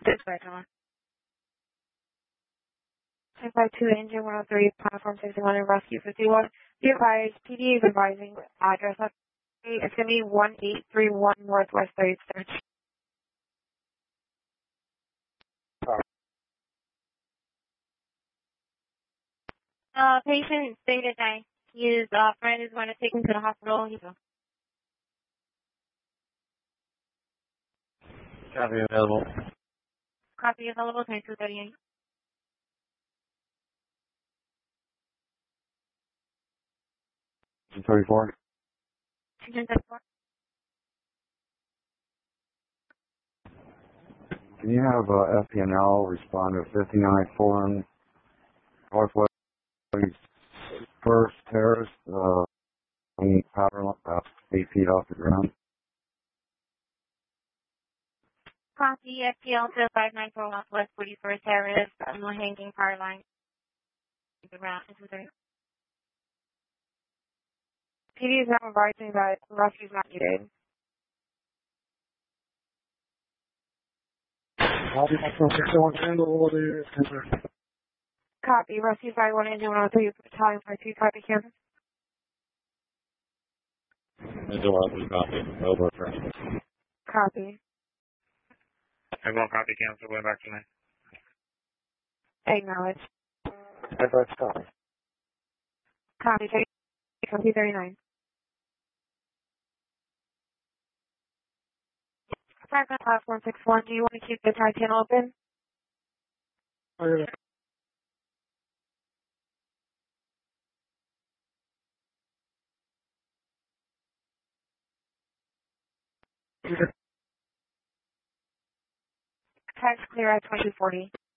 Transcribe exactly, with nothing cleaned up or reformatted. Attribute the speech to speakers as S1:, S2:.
S1: Dispatch on. ten five two engine one oh three, platform sixty-one and rescue fifty-one. Be advised, P D is advising address update. It's going to be one eight three one Northwest third Street. Uh, patient stated that his uh, friend is going to take him to the hospital. He's a
S2: Copy available.
S1: copy available, twenty-two thirty-eight.
S2: thirty-four.
S1: Patient thirty-four.
S2: Can you have uh, F P N L respond to fifty-nine foreign Northwest first terrace, uh, on power line, about eight feet off the ground?
S1: Copy F P L to five nine four Northwest forty-first Terrace, no hanging power line. The ground is with P D is now advising that rescue is not needed.
S2: Copy, sixty-one handle the center.
S1: Copy, rescue five one engine one oh three, battalion five two, copy campus.
S2: Angel one three, copy. Over, transfer.
S1: Copy.
S2: I will copy cancel, going back to nine.
S1: Acknowledge.
S2: Advance copy.
S1: Copy, copy thirty-nine. Franklin platform six one, do you want to keep the Titan open?
S2: Oh, yeah.
S1: Text clear at twenty forty.